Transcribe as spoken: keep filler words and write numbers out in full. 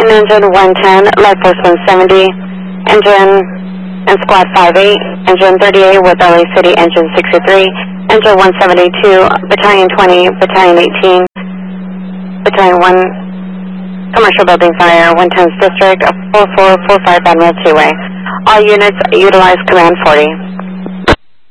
and engine one ten, life force one seventy, engine and squad five eight, engine thirty-eight with L A City engine sixty-three, engine one seventy-two, battalion twenty, battalion eighteen, battalion one, commercial building fire, one tenth district, four four four five Admiral Two-way. All units utilize command forty.